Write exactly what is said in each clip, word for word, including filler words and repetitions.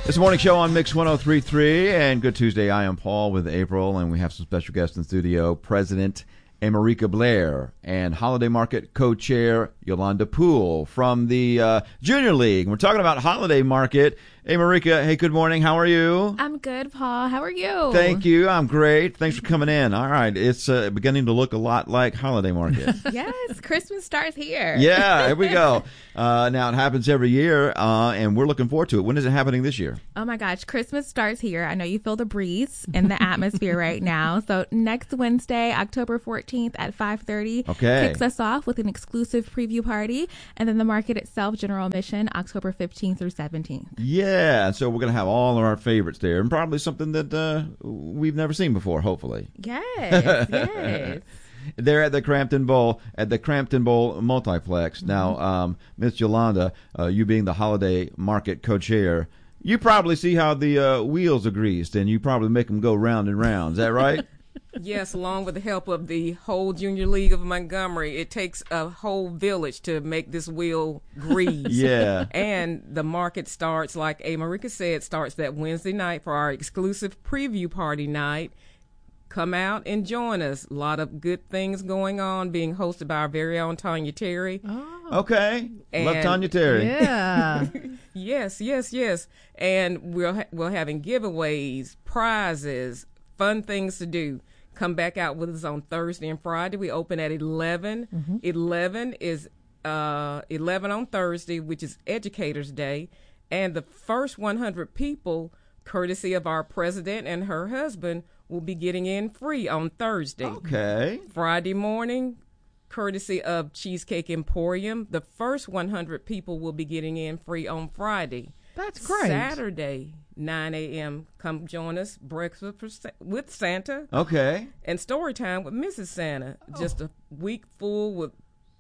It's the morning show on Mix one oh three point three, and good Tuesday. I am Paul with April, and we have some special guests in the studio. President America Blair and Holiday Market co-chair Yolanda Poole from the uh, Junior League. We're talking about Holiday Market. Hey, Marika. Hey, good morning. How are you? I'm good, Paul. How are you? Thank you. I'm great. Thanks for coming in. All right. It's uh, beginning to look a lot like Holiday Market. Yes. Christmas starts here. Yeah. Here we go. Uh, now, it happens every year, uh, and we're looking forward to it. When is it happening this year? Oh, my gosh. Christmas starts here. I know you feel the breeze in the atmosphere right now. So next Wednesday, October fourteenth at five thirty, okay, kicks us off with an exclusive preview party. And then the market itself, general admission, October fifteenth through seventeenth. Yeah. Yeah, so we're going to have all of our favorites there, and probably something that uh, we've never seen before, hopefully. Yes, yes. They're at the Crampton Bowl, at the Crampton Bowl Multiplex. Mm-hmm. Now, um, Miss Yolanda, uh, you being the Holiday Market co-chair, you probably see how the uh, wheels are greased, and you probably make them go round and round. Is that right? Yes, along with the help of the whole Junior League of Montgomery. It takes a whole village to make this wheel grease. Yeah. And the market starts, like A. Marika said, starts that Wednesday night for our exclusive preview party night. Come out and join us. A lot of good things going on, being hosted by our very own Tanya Terry. Oh. Okay. And love Tanya Terry. Yeah. Yes, yes, yes. And we're, ha- we're having giveaways, prizes, fun things to do. Come back out with us on Thursday and Friday. We open at eleven. Mm-hmm. eleven is uh, eleven on Thursday, which is Educators Day. And the first one hundred people, courtesy of our president and her husband, will be getting in free on Thursday. Okay. Friday morning, courtesy of Cheesecake Emporium, the first one hundred people will be getting in free on Friday. That's great. Saturday, nine a.m. Come join us. Breakfast for, with Santa. Okay. And story time with Missus Santa. Oh. Just a week full with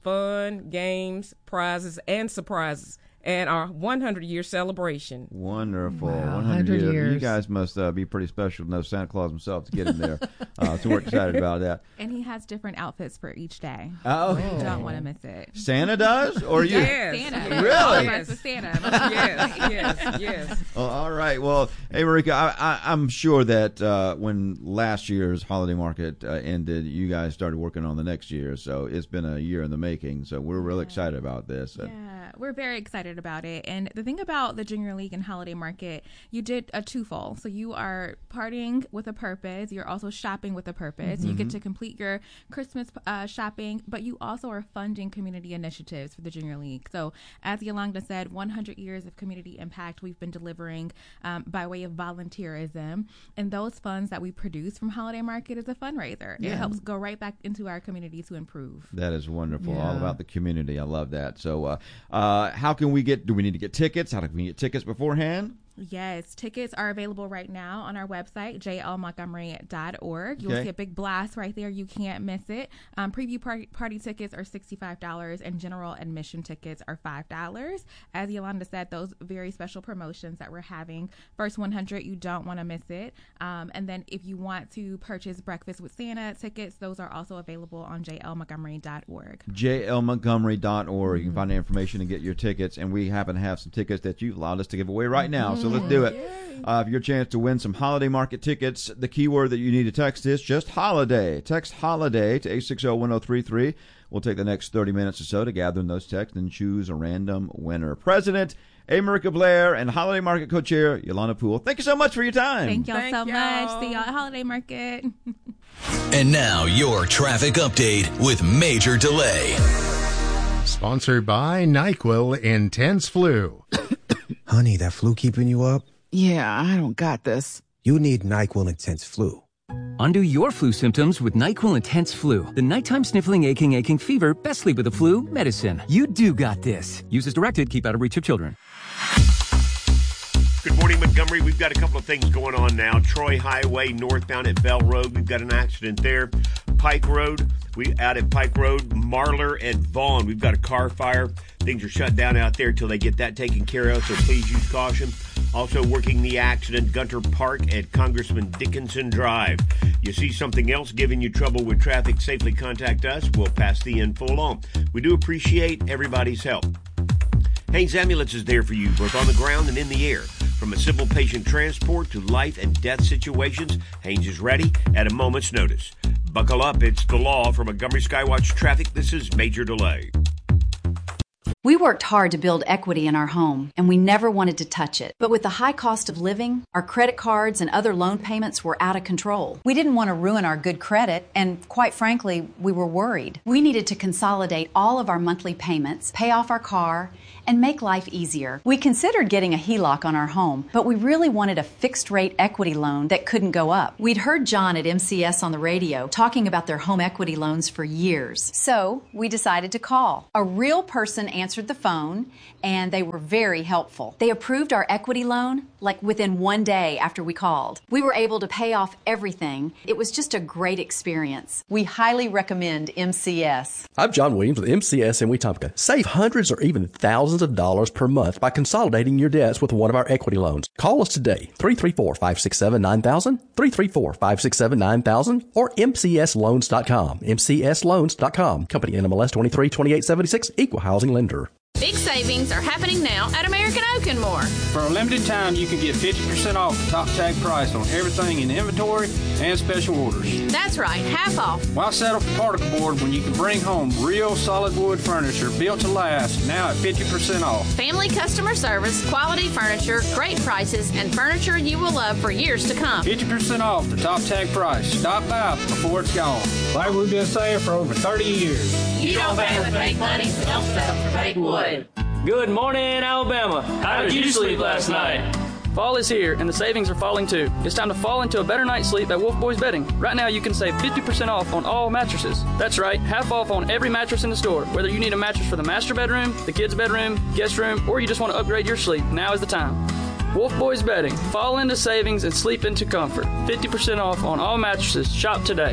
fun, games, prizes, and surprises. And our one hundred year celebration. Wonderful. Wow, one hundred years. years. You guys must uh, be pretty special to know Santa Claus himself to get in there. uh, so we're excited about that. And he has different outfits for each day. Oh. You don't want to miss it. Santa does? Or you? Yes. Santa. Yes. Really? Yes. With Santa. Yes, yes, yes. Well, all right. Well, hey, Marika, I, I, I'm sure that uh, when last year's holiday market uh, ended, you guys started working on the next year. So it's been a year in the making. So we're really excited about this. Yeah, we're very excited about it. And the thing about the Junior League and Holiday Market, you did a twofold. So you are partying with a purpose. You're also shopping with a purpose. Mm-hmm. You get to complete your Christmas uh, shopping, but you also are funding community initiatives for the Junior League. So as Yolanda said, one hundred years of community impact we've been delivering um, by way of volunteerism. And those funds that we produce from Holiday Market is a fundraiser. Yeah. It helps go right back into our community to improve. That is wonderful. Yeah. All about the community. I love that. So uh, uh, how can we get, do we need to get tickets? How can we get tickets beforehand? Yes, tickets are available right now on our website, j l montgomery dot org. You'll okay. see a big blast right there. You can't miss it. Um, preview party, party tickets are sixty-five dollars and general admission tickets are five dollars. As Yolanda said, those very special promotions that we're having. First one hundred, you don't want to miss it. Um, and then if you want to purchase Breakfast with Santa tickets, those are also available on j l montgomery dot org. j l montgomery dot org. Mm-hmm. You can find the information and get your tickets. And we happen to have some tickets that you've allowed us to give away right now. Mm-hmm. So let's do it. Uh, for your chance to win some holiday market tickets, the keyword that you need to text is just holiday. Text holiday to eight six zero, one zero three three. We'll take the next thirty minutes or so to gather in those texts and choose a random winner. President America Blair and Holiday Market co-chair Yolanda Poole, thank you so much for your time. Thank y'all Thank so y'all. much. See y'all at Holiday Market. And now your traffic update with Major Delay. Sponsored by NyQuil Intense Flu. Honey, that flu keeping you up? Yeah, I don't got this. You need NyQuil Intense Flu. Undo your flu symptoms with NyQuil Intense Flu. The nighttime sniffling, aching, aching fever, best sleep with the flu medicine. You do got this. Use as directed. Keep out of reach of children. Good morning, Montgomery. We've got a couple of things going on now. Troy Highway, northbound at Bell Road. We've got an accident there. Pike Road, we out at Pike Road, Marlar at Vaughn. We've got a car fire. Things are shut down out there until they get that taken care of, so please use caution. Also working the accident, Gunter Park at Congressman Dickinson Drive. You see something else giving you trouble with traffic, safely contact us. We'll pass the info along. We do appreciate everybody's help. Haynes Ambulance is there for you, both on the ground and in the air. From a simple patient transport to life and death situations, Haynes is ready at a moment's notice. Buckle up, it's the law. From Montgomery Skywatch Traffic, this is Major Delay. We worked hard to build equity in our home, and we never wanted to touch it. But with the high cost of living, our credit cards and other loan payments were out of control. We didn't want to ruin our good credit, and quite frankly, we were worried. We needed to consolidate all of our monthly payments, pay off our car, and make life easier. We considered getting a H E L O C on our home, but we really wanted a fixed-rate equity loan that couldn't go up. We'd heard John at M C S on the radio talking about their home equity loans for years. So we decided to call. A real person answered the phone, and they were very helpful. They approved our equity loan like within one day after we called. We were able to pay off everything. It was just a great experience. We highly recommend M C S. I'm John Williams with M C S in Wetumpka. Save hundreds or even thousands of dollars per month by consolidating your debts with one of our equity loans. Call us today, three three four, five six seven, nine thousand, three three four, five six seven, nine thousand, or M C S loans dot com. M C S loans dot com. Company N M L S twenty-three twenty-eight seventy-six, Equal Housing Lender. Big savings are happening now at American Oak and More. For a limited time, you can get fifty percent off the top tag price on everything in inventory and special orders. That's right, half off. Why settle for particle board when you can bring home real solid wood furniture built to last, now at fifty percent off? Family customer service, quality furniture, great prices, and furniture you will love for years to come. fifty percent off the top tag price. Stop by before it's gone. Like we've been saying for over thirty years. You don't pay with fake money, so don't settle for fake wood. Good morning, Alabama. How did you sleep last night? Fall is here, and the savings are falling too. It's time to fall into a better night's sleep at Wolf Boys Bedding. Right now, you can save fifty percent off on all mattresses. That's right, half off on every mattress in the store. Whether you need a mattress for the master bedroom, the kids' bedroom, guest room, or you just want to upgrade your sleep, now is the time. Wolf Boys Bedding. Fall into savings and sleep into comfort. fifty percent off on all mattresses. Shop today.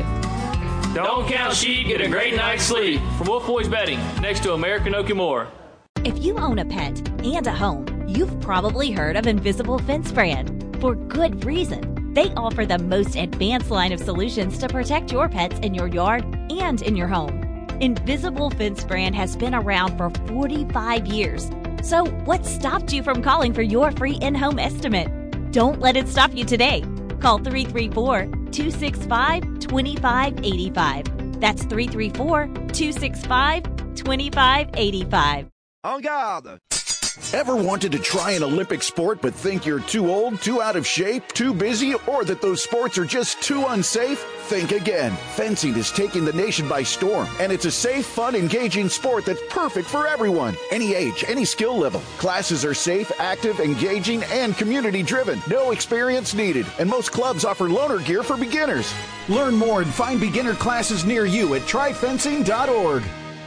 Don't count sheep, get a great night's sleep. From Wolf Boys Bedding, next to American Oak and More. If you own a pet and a home, you've probably heard of Invisible Fence Brand. For good reason. They offer the most advanced line of solutions to protect your pets in your yard and in your home. Invisible Fence Brand has been around for forty-five years. So what stopped you from calling for your free in-home estimate? Don't let it stop you today. Call three three four, two six five, two five eight five. That's three three four, two six five, two five eight five. En garde! Ever wanted to try an Olympic sport but think you're too old, too out of shape, too busy, or that those sports are just too unsafe? Think again. Fencing is taking the nation by storm, and it's a safe, fun, engaging sport that's perfect for everyone. Any age, any skill level. Classes are safe, active, engaging, and community-driven. No experience needed, and most clubs offer loaner gear for beginners. Learn more and find beginner classes near you at try fencing dot org.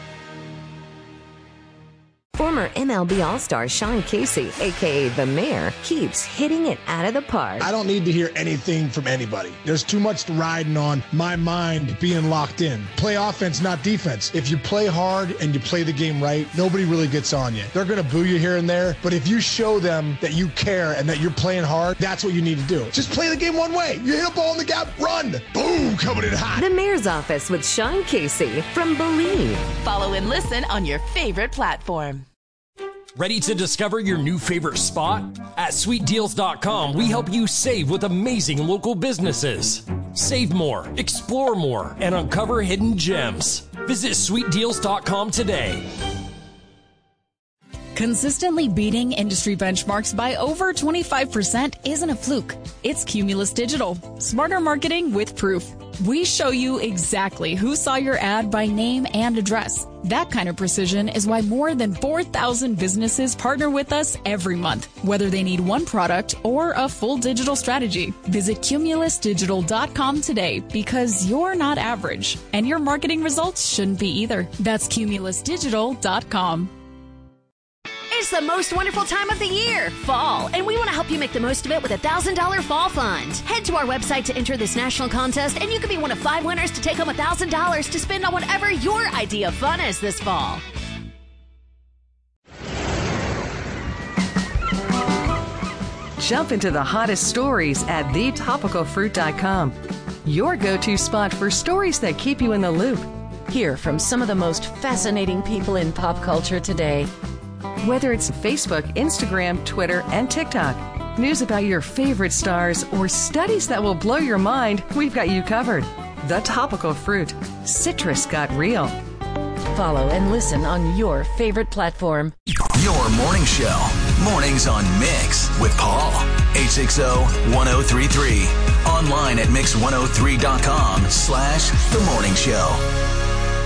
Former M L B All-Star Sean Casey, a k a. The Mayor, keeps hitting it out of the park. I don't need to hear anything from anybody. There's too much riding on my mind being locked in. Play offense, not defense. If you play hard and you play the game right, nobody really gets on you. They're going to boo you here and there, but if you show them that you care and that you're playing hard, that's what you need to do. Just play the game one way. You hit a ball in the gap, run. Boom, coming in hot. The Mayor's Office with Sean Casey from Believe. Follow and listen on your favorite platform. Ready to discover your new favorite spot? At sweet deals dot com, we help you save with amazing local businesses. Save more, explore more, and uncover hidden gems. Visit sweet deals dot com today. Consistently beating industry benchmarks by over twenty-five percent isn't a fluke. It's Cumulus Digital. Smarter marketing with proof. We show you exactly who saw your ad by name and address. That kind of precision is why more than four thousand businesses partner with us every month, whether they need one product or a full digital strategy. Visit cumulus digital dot com today because you're not average, and your marketing results shouldn't be either. That's cumulus digital dot com. It's the most wonderful time of the year, fall, and we want to help you make the most of it with a one thousand dollars Fall Fund. Head to our website to enter this national contest, and you could be one of five winners to take home one thousand dollars to spend on whatever your idea of fun is this fall. Jump into the hottest stories at the topical fruit dot com, your go-to spot for stories that keep you in the loop. Hear from some of the most fascinating people in pop culture today. Whether it's Facebook, Instagram, Twitter, and TikTok, news about your favorite stars, or studies that will blow your mind, we've got you covered. The Topical Fruit. Citrus got real. Follow and listen on your favorite platform. Your morning show. Mornings on Mix with Paul. eight six zero, one zero three three. Online at mix one oh three dot com slash The Morning Show.